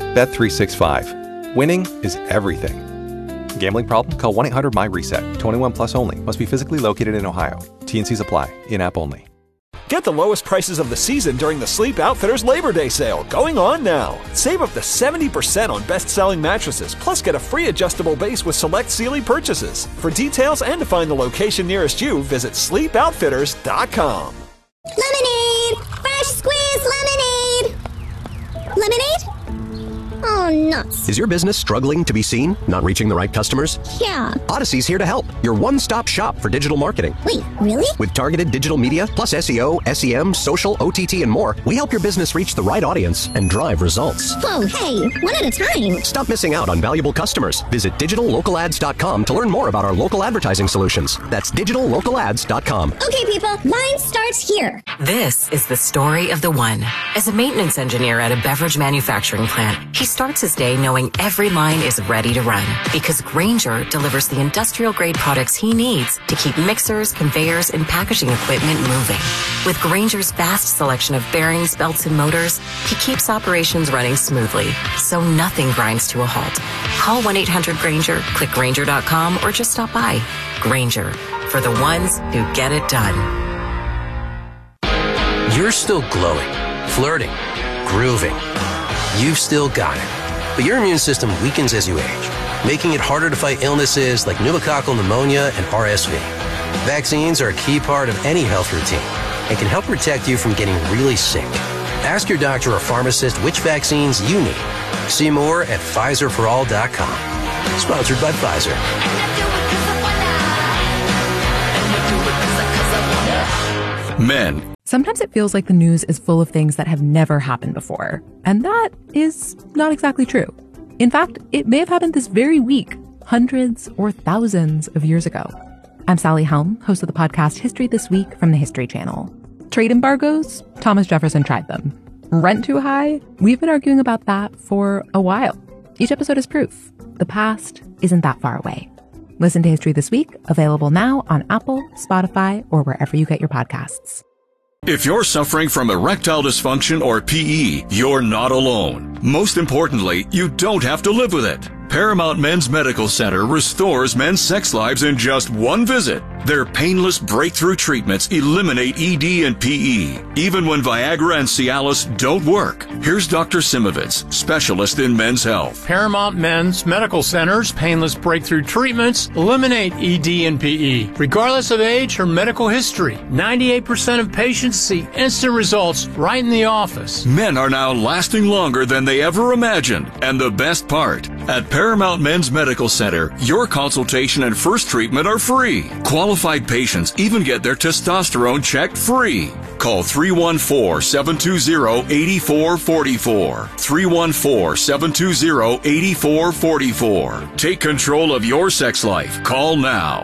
Bet365. Winning is everything. Gambling problem? Call 1-800-MY-RESET. 21 plus only. Must be physically located in Ohio. T&Cs apply. In-app only. Get the lowest prices of the season during the Sleep Outfitters Labor Day sale, going on now. Save up to 70% on best-selling mattresses, plus get a free adjustable base with select Sealy purchases. For details and to find the location nearest you, visit sleepoutfitters.com. Lemonade! Fresh squeezed lemonade! Lemonade? Oh, nuts. Is your business struggling to be seen? Not reaching the right customers? Yeah. Odyssey's here to help. Your one-stop shop for digital marketing. Wait, really? With targeted digital media, plus SEO, SEM, social, OTT, and more, we help your business reach the right audience and drive results. Whoa, hey, one at a time. Stop missing out on valuable customers. Visit digitallocalads.com to learn more about our local advertising solutions. That's digitallocalads.com. Okay, people, mine starts here. This is the story of the one. As a maintenance engineer at a beverage manufacturing plant, he starts his day knowing every line is ready to run because Grainger delivers the industrial-grade products he needs to keep mixers, conveyors, and packaging equipment moving. With Grainger's vast selection of bearings, belts, and motors, he keeps operations running smoothly, so nothing grinds to a halt. Call 1-800-GRAINGER, click Grainger.com, or just stop by. Grainger, for the ones who get it done. You're still glowing, flirting, grooving. You've still got it. But your immune system weakens as you age, making it harder to fight illnesses like pneumococcal pneumonia and RSV. Vaccines are a key part of any health routine and can help protect you from getting really sick. Ask your doctor or pharmacist which vaccines you need. See more at PfizerForAll.com. Sponsored by Pfizer. Men. Sometimes it feels like the news is full of things that have never happened before. And that is not exactly true. In fact, it may have happened this very week, hundreds or thousands of years ago. I'm Sally Helm, host of the podcast History This Week from the History Channel. Trade embargoes? Thomas Jefferson tried them. Rent too high? We've been arguing about that for a while. Each episode is proof. The past isn't that far away. Listen to History This Week, available now on Apple, Spotify, or wherever you get your podcasts. If you're suffering from erectile dysfunction or PE, you're not alone. Most importantly, you don't have to live with it. Paramount Men's Medical Center restores men's sex lives in just one visit. Their painless breakthrough treatments eliminate ED and PE, even when Viagra and Cialis don't work. Here's Dr. Simovitz, specialist in men's health. Paramount Men's Medical Center's painless breakthrough treatments eliminate ED and PE, regardless of age or medical history. 98% of patients see instant results right in the office. Men are now lasting longer than they ever imagined. And the best part, at Paramount Men's Medical Center, your consultation and first treatment are free. Qualified patients even get their testosterone checked free. Call 314-720-8444. 314-720-8444. Take control of your sex life. Call now.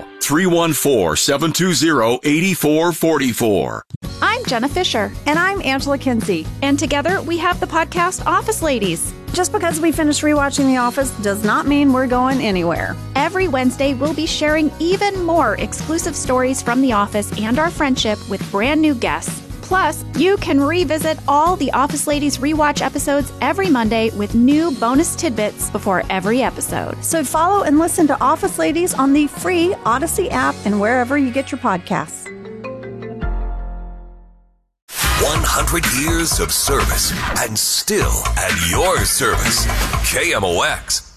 314-720-8444. I'm Jenna Fisher. And I'm Angela Kinsey. And together we have the podcast Office Ladies. Just because we finished rewatching The Office does not mean we're going anywhere. Every Wednesday, we'll be sharing even more exclusive stories from The Office and our friendship with brand new guests. Plus, you can revisit all the Office Ladies Rewatch episodes every Monday with new bonus tidbits before every episode. So follow and listen to Office Ladies on the free Odyssey app and wherever you get your podcasts. 100 years of service and still at your service. KMOX.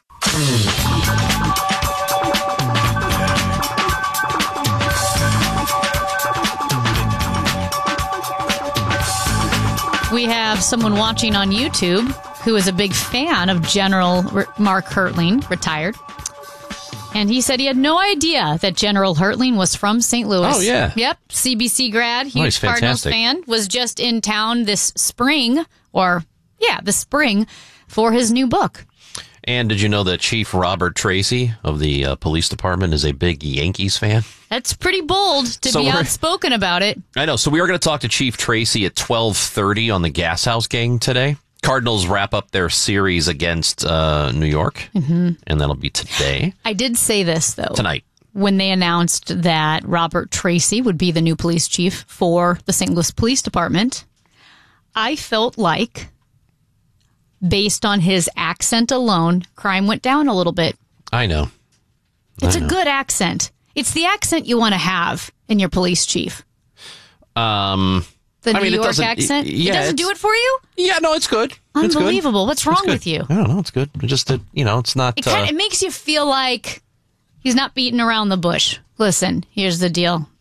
We have someone watching on YouTube who is a big fan of General Mark Hertling, retired. And he said he had no idea that General Hertling was from St. Louis. Oh, yeah. Yep. CBC grad, huge he's Cardinals fantastic. fan, was just in town this spring, the spring, for his new book. And did you know that Chief Robert Tracy of the police department is a big Yankees fan? That's pretty bold to be outspoken about it. I know. So we are going to talk to Chief Tracy at 12:30 on the Gas House Gang today. Cardinals wrap up their series against New York, and that'll be today. I did say this, though. Tonight. When they announced that Robert Tracy would be the new police chief for the St. Louis Police Department, I felt like, based on his accent alone, crime went down a little bit. I know. It's a good accent. It's the accent you want to have in your police chief. The New York accent? It doesn't do it for you? Yeah, no, it's good. Unbelievable. What's wrong with you? I don't know. It's good. Just that, it's not... It makes you feel like he's not beating around the bush. Listen, here's the deal.